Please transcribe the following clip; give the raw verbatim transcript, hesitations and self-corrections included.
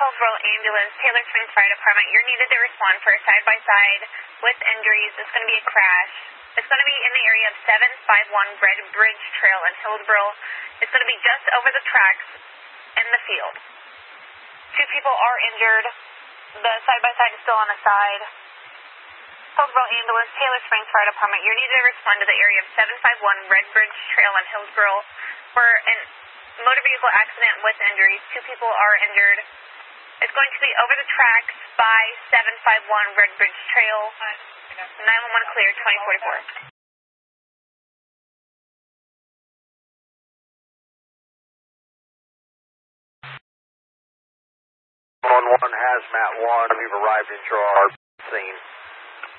Hillsborough Ambulance, Taylor Springs Fire Department. You're needed to respond for a side-by-side with injuries. It's going to be a crash. It's going to be in the area of seven five one Red Bridge Trail in Hillsborough. It's going to be just over the tracks in the field. Two people are injured. The side-by-side is still on the side. Hillsborough Ambulance, Taylor Springs Fire Department. You're needed to respond to the area of seven five one Red Bridge Trail in Hillsborough for an motor vehicle accident with injuries. Two people are injured. It's going to be over the tracks by seven five one Red Bridge Trail. nine one one clear, twenty forty-four. one one Hazmat one, we've arrived into our scene.